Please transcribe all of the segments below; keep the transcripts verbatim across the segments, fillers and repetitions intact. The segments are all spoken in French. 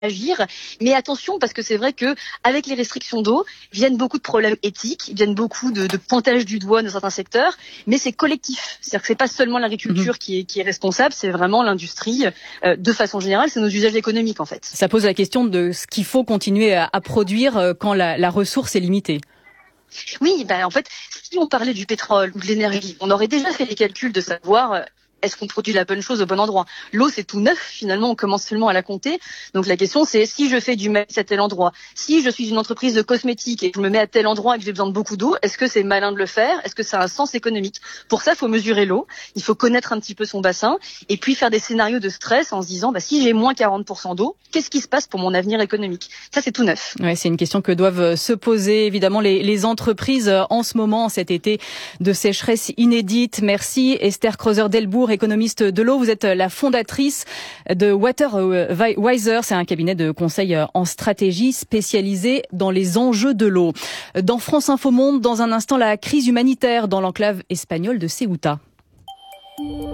agir. Mais attention, parce que c'est vrai que avec les restrictions d'eau viennent beaucoup de problèmes éthiques, viennent beaucoup de, de pointage du doigt dans certains secteurs, mais c'est collectif. C'est-à-dire que c'est pas seulement l'agriculture mmh. qui est, qui est responsable, c'est vraiment l'industrie. Euh, de façon générale, c'est nos usages économiques en fait. Ça pose la question de ce qu'il faut continuer à, à produire quand la, la ressource est limitée. Oui, bah en fait, si on parlait du pétrole ou de l'énergie, on aurait déjà fait les calculs de savoir... Euh, est-ce qu'on produit la bonne chose au bon endroit? L'eau, c'est tout neuf, finalement, on commence seulement à la compter. Donc la question, c'est si je fais du maïs à tel endroit, si je suis une entreprise de cosmétiques et que je me mets à tel endroit et que j'ai besoin de beaucoup d'eau, est-ce que c'est malin de le faire? Est-ce que ça a un sens économique? Pour ça, il faut mesurer l'eau, il faut connaître un petit peu son bassin et puis faire des scénarios de stress en se disant, bah, si j'ai moins quarante pour cent d'eau, qu'est-ce qui se passe pour mon avenir économique? Ça, c'est tout neuf. Ouais, c'est une question que doivent se poser, évidemment, les, les entreprises en ce moment, cet été de sécheresse inédite. Merci Esther Creuser-Delbourg, économiste de l'eau. Vous êtes la fondatrice de WaterWiser. C'est un cabinet de conseil en stratégie spécialisé dans les enjeux de l'eau. Dans France Info Monde, dans un instant, la crise humanitaire dans l'enclave espagnole de Ceuta. Vous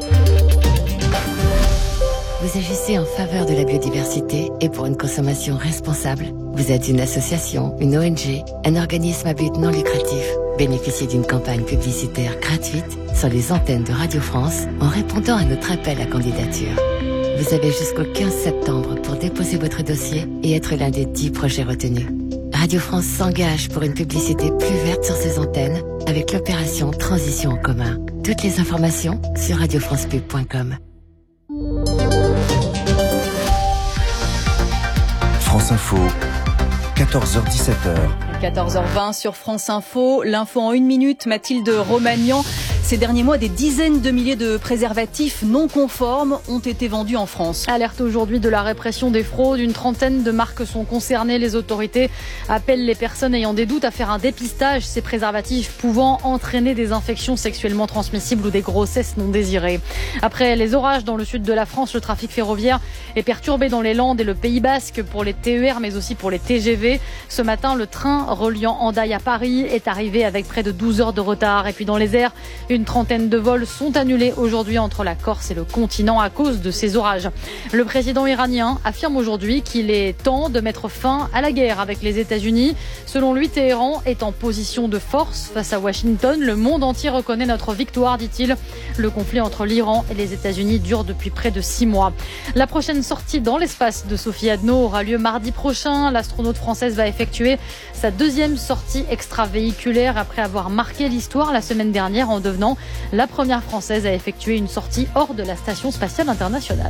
agissez en faveur de la biodiversité et pour une consommation responsable. Vous êtes une association, une O N G, un organisme à but non lucratif. Bénéficiez d'une campagne publicitaire gratuite sur les antennes de Radio France en répondant à notre appel à candidature. Vous avez jusqu'au quinze septembre pour déposer votre dossier et être l'un des dix projets retenus. Radio France s'engage pour une publicité plus verte sur ses antennes avec l'opération Transition en commun. Toutes les informations sur radio france pub point com. France Info, quatorze heures dix-sept heures. quatorze heures vingt sur France Info. L'info en une minute, Mathilde Romagnan. Ces derniers mois, des dizaines de milliers de préservatifs non conformes ont été vendus en France. Alerte aujourd'hui de la répression des fraudes. Une trentaine de marques sont concernées. Les autorités appellent les personnes ayant des doutes à faire un dépistage. Ces préservatifs pouvant entraîner des infections sexuellement transmissibles ou des grossesses non désirées. Après les orages dans le sud de la France, le trafic ferroviaire est perturbé dans les Landes et le Pays Basque pour les T E R mais aussi pour les T G V. Ce matin, le train reliant Hendaye à Paris est arrivé avec près de douze heures de retard. Et puis dans les airs, une trentaine de vols sont annulés aujourd'hui entre la Corse et le continent à cause de ces orages. Le président iranien affirme aujourd'hui qu'il est temps de mettre fin à la guerre avec les États-Unis. Selon lui, Téhéran est en position de force face à Washington. Le monde entier reconnaît notre victoire, dit-il. Le conflit entre l'Iran et les États-Unis dure depuis près de six mois. La prochaine sortie dans l'espace de Sophie Adno aura lieu mardi prochain. L'astronaute française va effectuer sa deuxième sortie extravéhiculaire après avoir marqué l'histoire la semaine dernière en devenant la première française à effectuer une sortie hors de la Station spatiale internationale.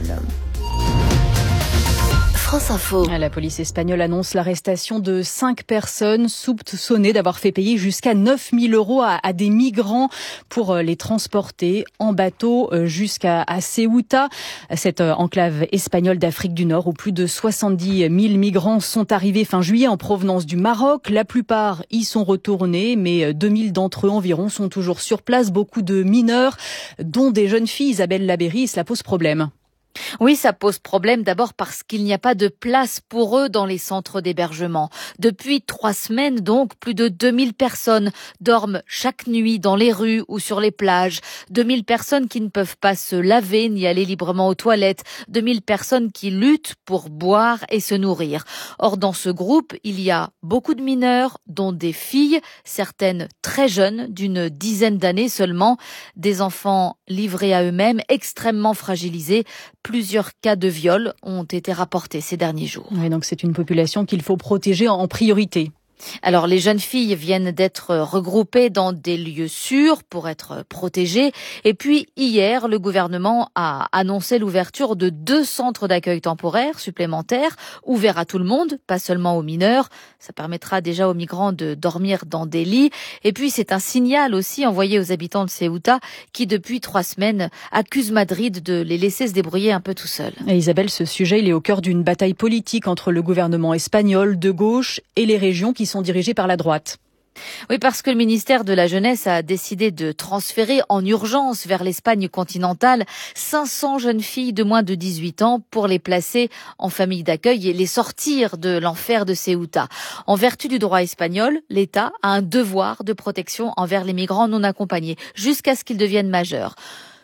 France Info. La police espagnole annonce l'arrestation de cinq personnes soupçonnées d'avoir fait payer jusqu'à neuf mille euros à, à des migrants pour les transporter en bateau jusqu'à à Ceuta, cette enclave espagnole d'Afrique du Nord où plus de soixante-dix mille migrants sont arrivés fin juillet en provenance du Maroc. La plupart y sont retournés, mais deux mille d'entre eux environ sont toujours sur place. Beaucoup de mineurs, dont des jeunes filles. Isabelle Labéry, cela pose problème. Oui, ça pose problème d'abord parce qu'il n'y a pas de place pour eux dans les centres d'hébergement. Depuis trois semaines, donc, plus de deux mille personnes dorment chaque nuit dans les rues ou sur les plages. deux mille personnes qui ne peuvent pas se laver ni aller librement aux toilettes. deux mille personnes qui luttent pour boire et se nourrir. Or, dans ce groupe, il y a beaucoup de mineurs, dont des filles, certaines très jeunes, d'une dizaine d'années seulement, des enfants livrés à eux-mêmes, extrêmement fragilisés. Plusieurs cas de viol ont été rapportés ces derniers jours. Oui, donc c'est une population qu'il faut protéger en priorité. Alors, les jeunes filles viennent d'être regroupées dans des lieux sûrs pour être protégées. Et puis, hier, le gouvernement a annoncé l'ouverture de deux centres d'accueil temporaires supplémentaires, ouverts à tout le monde, pas seulement aux mineurs. Ça permettra déjà aux migrants de dormir dans des lits. Et puis, c'est un signal aussi envoyé aux habitants de Ceuta qui, depuis trois semaines, accusent Madrid de les laisser se débrouiller un peu tout seuls. Et Isabelle, ce sujet, il est au cœur d'une bataille politique entre le gouvernement espagnol de gauche et les régions qui sont dirigées par la droite. Oui, parce que le ministère de la Jeunesse a décidé de transférer en urgence vers l'Espagne continentale cinq cents jeunes filles de moins de dix-huit ans pour les placer en famille d'accueil et les sortir de l'enfer de Ceuta. En vertu du droit espagnol, l'État a un devoir de protection envers les migrants non accompagnés jusqu'à ce qu'ils deviennent majeurs.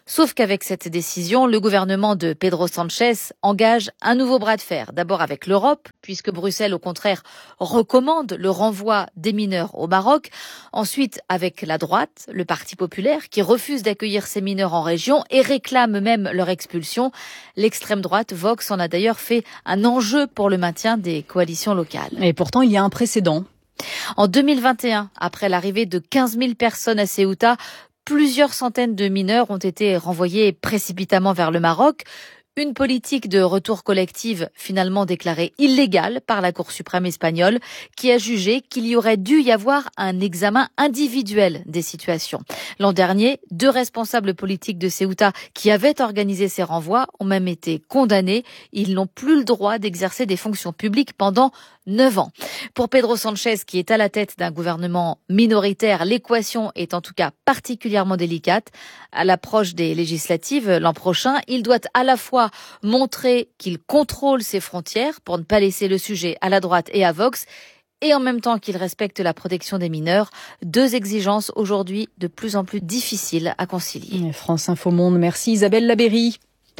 Sauf qu'avec cette décision, le gouvernement de Pedro Sánchez engage un nouveau bras de fer. D'abord avec l'Europe, puisque Bruxelles, au contraire, recommande le renvoi des mineurs au Maroc. Ensuite, avec la droite, le Parti populaire, qui refuse d'accueillir ces mineurs en région et réclame même leur expulsion. L'extrême droite, Vox, en a d'ailleurs fait un enjeu pour le maintien des coalitions locales. Et pourtant, il y a un précédent. En deux mille vingt et un, après l'arrivée de quinze mille personnes à Ceuta, plusieurs centaines de mineurs ont été renvoyés précipitamment vers le Maroc. Une politique de retour collective finalement déclarée illégale par la Cour suprême espagnole qui a jugé qu'il y aurait dû y avoir un examen individuel des situations. L'an dernier, deux responsables politiques de Ceuta qui avaient organisé ces renvois ont même été condamnés. Ils n'ont plus le droit d'exercer des fonctions publiques pendant neuf ans. Pour Pedro Sánchez, qui est à la tête d'un gouvernement minoritaire, l'équation est en tout cas particulièrement délicate. À l'approche des législatives l'an prochain, il doit à la fois montrer qu'il contrôle ses frontières pour ne pas laisser le sujet à la droite et à Vox, et en même temps qu'il respecte la protection des mineurs. Deux exigences aujourd'hui de plus en plus difficiles à concilier. France Info Monde, merci Isabelle Labéry.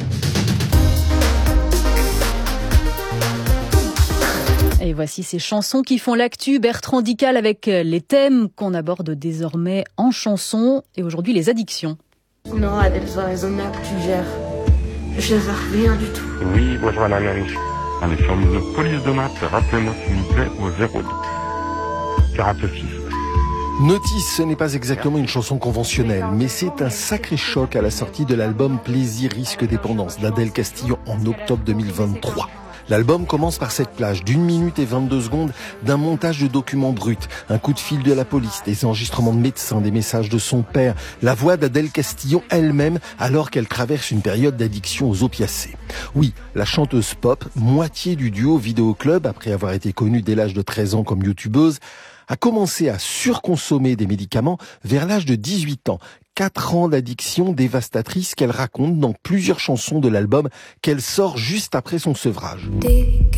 Et voici ces chansons qui font l'actu. Bertrand Dical avec les thèmes qu'on aborde désormais en chansons. Et aujourd'hui, les addictions. Non, Adèle, sois raisonnable, tu gères. Je gère rien du tout. Oui, bonjour madame la riche. Allez, service de police de maths, rappelez-moi s'il vous plaît au zéro deux. quarante-six. Notice, ce n'est pas exactement une chanson conventionnelle, mais c'est un sacré choc à la sortie de l'album Plaisir, risque, dépendance d'Adèle Castillo en octobre deux mille vingt-trois. L'album commence par cette plage d'une minute et vingt-deux secondes d'un montage de documents bruts, un coup de fil de la police, des enregistrements de médecins, des messages de son père, la voix d'Adèle Castillo elle-même alors qu'elle traverse une période d'addiction aux opiacés. Oui, la chanteuse pop, moitié du duo Vidéo Club, après avoir été connue dès l'âge de treize ans comme youtubeuse, a commencé à surconsommer des médicaments vers l'âge de dix-huit ans. Quatre ans d'addiction dévastatrice qu'elle raconte dans plusieurs chansons de l'album qu'elle sort juste après son sevrage.